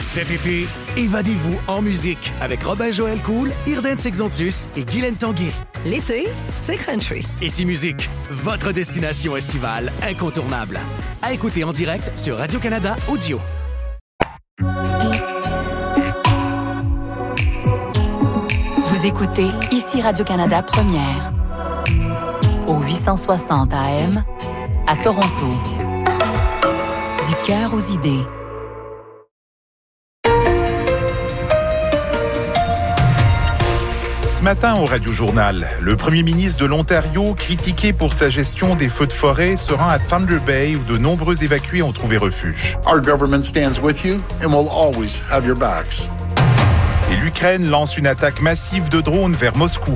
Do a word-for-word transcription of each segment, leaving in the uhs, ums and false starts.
Cet été, évadez-vous en musique avec Robin-Joël Cool, Irden Sexontus et Guylaine Tanguay. L'été, c'est country. Ici Musique, votre destination estivale incontournable. À écouter en direct sur Radio-Canada Audio. Vous écoutez ici Radio-Canada Première, au huit cent soixante A M, à Toronto. Du cœur aux idées. Ce matin au Radio-Journal, le premier ministre de l'Ontario, critiqué pour sa gestion des feux de forêt, se rend à Thunder Bay où de nombreux évacués ont trouvé refuge. Our government stands with you and will always have your backs. Et l'Ukraine lance une attaque massive de drones vers Moscou.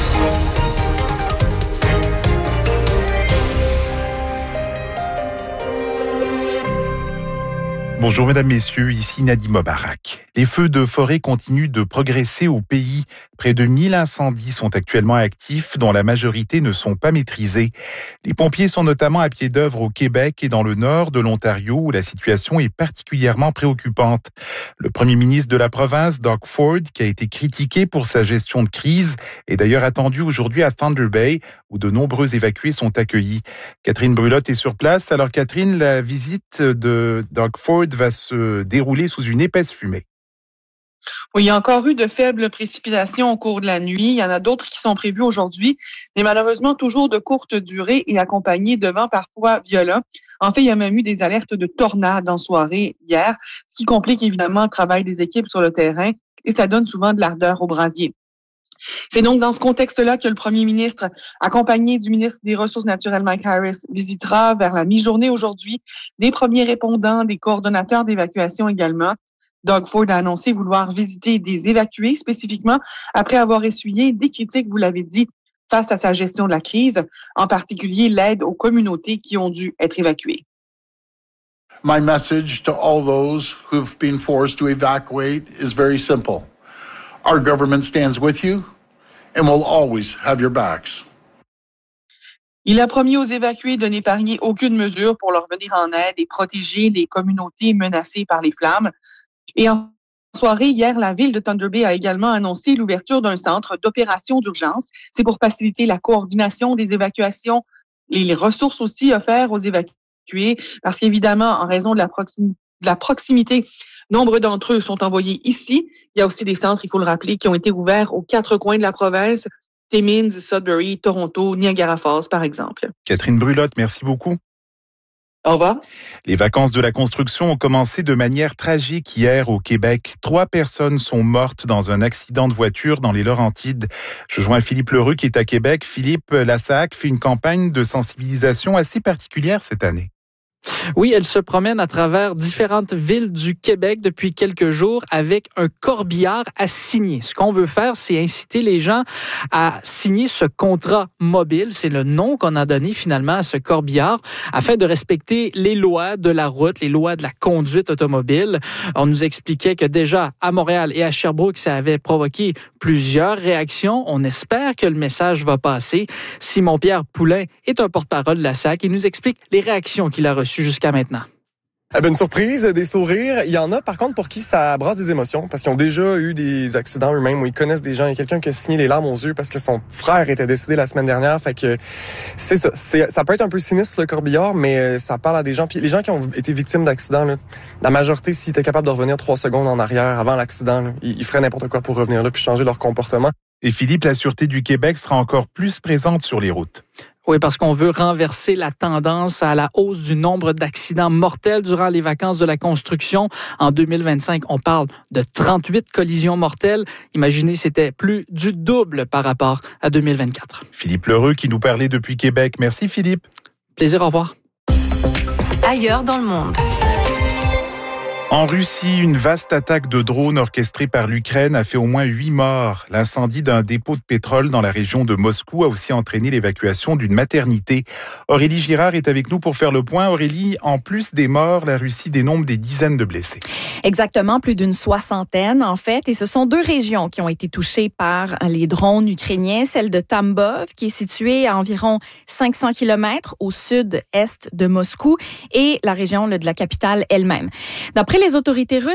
Bonjour mesdames, messieurs, ici Nadim Mobarak. Les feux de forêt continuent de progresser au pays. Près de mille incendies sont actuellement actifs, dont la majorité ne sont pas maîtrisés. Les pompiers sont notamment à pied d'œuvre au Québec et dans le nord de l'Ontario, où la situation est particulièrement préoccupante. Le premier ministre de la province, Doug Ford, qui a été critiqué pour sa gestion de crise, est d'ailleurs attendu aujourd'hui à Thunder Bay, où de nombreux évacués sont accueillis. Catherine Brulotte est sur place. Alors Catherine, la visite de Doug Ford va se dérouler sous une épaisse fumée. Oui, il y a encore eu de faibles précipitations au cours de la nuit. Il y en a d'autres qui sont prévues aujourd'hui, mais malheureusement toujours de courte durée et accompagnées de vents parfois violents. En fait, il y a même eu des alertes de tornades en soirée hier, ce qui complique évidemment le travail des équipes sur le terrain et ça donne souvent de l'ardeur au brasier. C'est donc dans ce contexte-là que le premier ministre, accompagné du ministre des Ressources naturelles Mike Harris, visitera vers la mi-journée aujourd'hui des premiers répondants, des coordonnateurs d'évacuation également. Doug Ford a annoncé vouloir visiter des évacués spécifiquement après avoir essuyé des critiques, vous l'avez dit, face à sa gestion de la crise, en particulier l'aide aux communautés qui ont dû être évacuées. My message to all those who've been forced to evacuate is very simple. Our government stands with you and will always have your backs. Il a promis aux évacués de n'épargner aucune mesure pour leur venir en aide et protéger les communautés menacées par les flammes. Et en soirée, hier, la ville de Thunder Bay a également annoncé l'ouverture d'un centre d'opération d'urgence. C'est pour faciliter la coordination des évacuations et les ressources aussi offertes aux évacués, parce qu'évidemment, en raison de la, proximi- de la proximité, nombre d'entre eux sont envoyés ici. Il y a aussi des centres, il faut le rappeler, qui ont été ouverts aux quatre coins de la province, Timmins, Sudbury, Toronto, Niagara Falls, par exemple. Catherine Brulotte, merci beaucoup. Au revoir. Les vacances de la construction ont commencé de manière tragique hier au Québec. Trois personnes sont mortes dans un accident de voiture dans les Laurentides. Je joins Philippe Lheureux qui est à Québec. Philippe, la S A C fait une campagne de sensibilisation assez particulière cette année. Oui, elle se promène à travers différentes villes du Québec depuis quelques jours avec un corbillard à signer. Ce qu'on veut faire, c'est inciter les gens à signer ce contrat mobile. C'est le nom qu'on a donné finalement à ce corbillard afin de respecter les lois de la route, les lois de la conduite automobile. On nous expliquait que déjà à Montréal et à Sherbrooke, ça avait provoqué plusieurs réactions. On espère que le message va passer. Simon-Pierre Poulain est un porte-parole de la S A C et nous explique les réactions qu'il a reçues jusqu'à maintenant. Eh ben, une surprise, des sourires. Il y en a, par contre, pour qui ça brasse des émotions, parce qu'ils ont déjà eu des accidents eux-mêmes où ils connaissent des gens. Il y a quelqu'un qui a signé les larmes aux yeux parce que son frère était décédé la semaine dernière. Fait que c'est ça. C'est, ça peut être un peu sinistre, le corbillard, mais ça parle à des gens. Puis les gens qui ont été victimes d'accidents, là, la majorité, s'ils étaient capables de revenir trois secondes en arrière avant l'accident, là, ils, ils feraient n'importe quoi pour revenir là puis changer leur comportement. Et Philippe, la Sûreté du Québec sera encore plus présente sur les routes. Oui, parce qu'on veut renverser la tendance à la hausse du nombre d'accidents mortels durant les vacances de la construction. En deux mille vingt-cinq, on parle de trente-huit collisions mortelles. Imaginez, c'était plus du double par rapport à deux mille vingt-quatre. Philippe Lheureux qui nous parlait depuis Québec. Merci Philippe. Plaisir, au revoir. Ailleurs dans le monde. En Russie, une vaste attaque de drones orchestrée par l'Ukraine a fait au moins huit morts. L'incendie d'un dépôt de pétrole dans la région de Moscou a aussi entraîné l'évacuation d'une maternité. Aurélie Girard est avec nous pour faire le point. Aurélie, en plus des morts, la Russie dénombre des dizaines de blessés. Exactement, plus d'une soixantaine en fait. Et ce sont deux régions qui ont été touchées par les drones ukrainiens. Celle de Tambov, qui est située à environ cinq cents kilomètres au sud-est de Moscou, et la région de la capitale elle-même. D'après les autorités russes,